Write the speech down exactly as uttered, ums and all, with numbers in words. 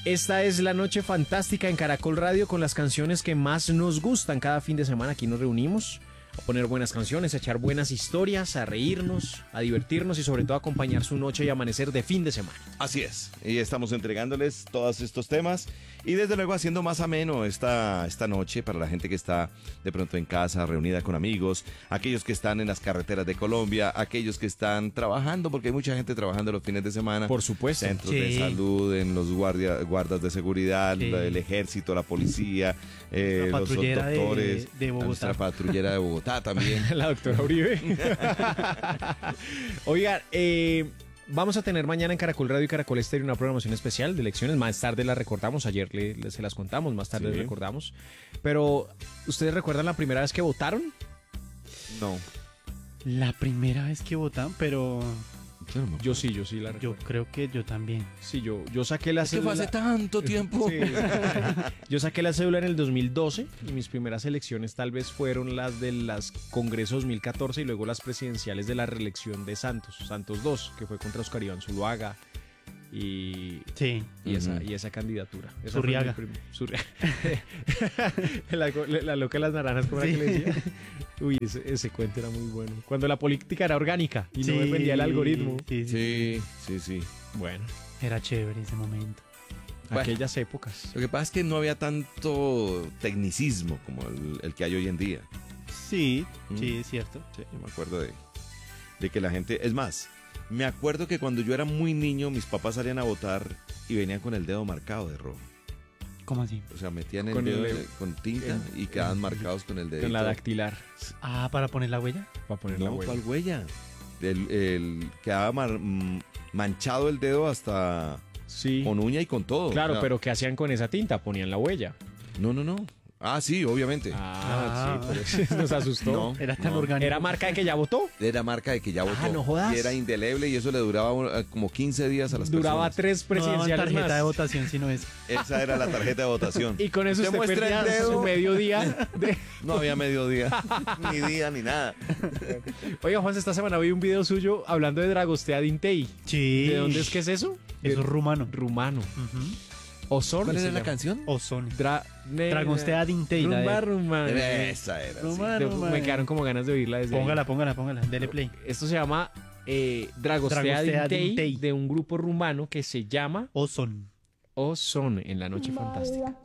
Esta es la noche fantástica en Caracol Radio con las canciones que más nos gustan. Cada fin de semana aquí nos reunimos a poner buenas canciones, a echar buenas historias, a reírnos, a divertirnos y sobre todo a acompañar su noche y amanecer de fin de semana. Así es, y estamos entregándoles todos estos temas y desde luego haciendo más ameno esta, esta noche para la gente que está de pronto en casa, reunida con amigos, aquellos que están en las carreteras de Colombia, aquellos que están trabajando, porque hay mucha gente trabajando los fines de semana. Por supuesto. Centros Sí. de salud, en los guardia, guardas de seguridad, Sí. el ejército, la policía, eh, La los patrullera de- doctores, de Bogotá. nuestra patrullera de Bogotá también. La doctora Uribe. Oigan, eh, vamos a tener mañana en Caracol Radio y Caracol Estéreo una programación especial de elecciones. Más tarde la recordamos, ayer le, le- se las contamos, más tarde Sí. recordamos. Pero, ¿ustedes recuerdan la primera vez que votaron? No. La primera vez que votan, pero Yo sí, yo sí la yo recuerdo. creo que yo también. Sí, yo, yo saqué la Es que fue hace cédula. tanto tiempo. Sí. Yo saqué la cédula en el dos mil doce y mis primeras elecciones tal vez fueron las de las Congresos dos mil catorce y luego las presidenciales de la reelección de Santos, Santos dos, que fue contra Oscar Iván Zuluaga y, Sí. y, esa, Ujú. y esa candidatura. Esa Zurriaga. fue mi prim- Zurriaga. la, la loca de las naranjas, ¿cómo era Sí. que le decía? Uy, ese, ese cuento era muy bueno. Cuando la política era orgánica y no Sí, dependía del algoritmo. Sí, sí. Sí, sí, sí. Bueno, Era chévere ese momento. Bueno. aquellas épocas. Lo que pasa es que no había tanto tecnicismo como el, el que hay hoy en día. Sí, Mm. sí, es cierto. Sí, yo me acuerdo de, de que la gente... Es más, me acuerdo que cuando yo era muy niño, mis papás salían a votar y venían con el dedo marcado de rojo. ¿Cómo así? O sea, metían el Con dedo el- eh, con tinta el- y quedaban marcados con el dedito. Con la dactilar, Ah, para poner la huella. para poner la No, huella. ¿cuál huella? El, el- quedaba mar- mm, manchado el dedo hasta Sí. con uña y con todo. Claro, O sea, pero ¿qué hacían con esa tinta? Ponían la huella. No, no, no. Ah, sí, obviamente. Ah, Ah. sí, por eso nos asustó. No. Era tan No. orgánico. ¿Era marca de que ya votó? Era marca de que ya votó. Ah, no jodas. Y era indeleble y eso le duraba eh, como quince días a las Duraba personas. tres No daban presidenciales tarjeta más. de votación, sino es. Esa era la tarjeta de votación. Y con eso Usted usted muestra el perdía dedo. su mediodía. De... No había mediodía, ni día, ni nada. Oiga, Juan, esta semana vi un video suyo hablando de Dragostea Dintei. Sí. ¿De dónde es que es eso? Eso es rumano. Rumano. Ujú. Osorno. ¿Cuál se era la llama. canción? Ozone. Dra... ne- Dragostea Dintei, la de- Rumba, rumba. Esa era. sí. Rumano, De- man. Me quedaron como ganas de oírla desde ahí. Póngala, póngala, póngala. Dele play. Esto se llama eh, Dragostea, Dragostea Dintei, Dintei. de un grupo rumano que se llama Ozone. Ozone en la noche fantástica.